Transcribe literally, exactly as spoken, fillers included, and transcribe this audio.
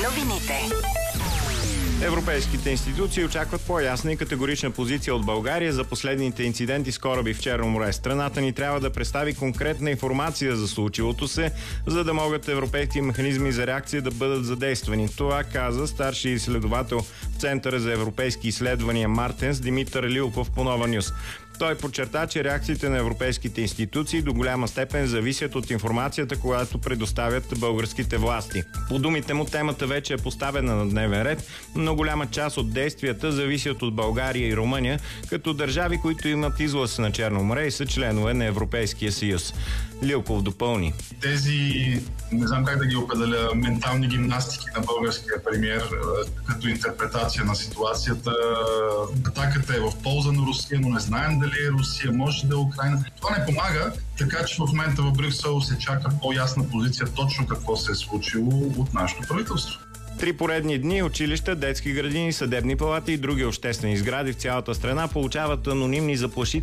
Новините. Европейските институции очакват по-ясна и категорична позиция от България за последните инциденти с кораби в Черно море. Страната ни трябва да представи конкретна информация за случилото се, за да могат европейски механизми за реакция да бъдат задействани. Това каза старши изследовател в Центъра за европейски изследвания Мартенс Димитър Лилков по Нова Нюс. Той подчерта, че реакциите на европейските институции до голяма степен зависят от информацията, която предоставят българските власти. По думите му, темата вече е поставена на дневен ред, но голяма част от действията зависят от България и Румъния, като държави, които имат излаз на Черно море и са членове на Европейския съюз. Лилков допълни. Тези, не знам как да ги определя, ментални гимнастики на българския премиер като интерпретация на ситуацията. Атаката е в полза на Русия, но не знаем дали е Русия, може да е Украйна. Това не помага, така че в момента в Брюксел се чака по-ясна позиция точно какво се е случило от нашето правителство. Три поредни дни училища, детски градини, съдебни палати и други обществени сгради в цялата страна получават анонимни заплашители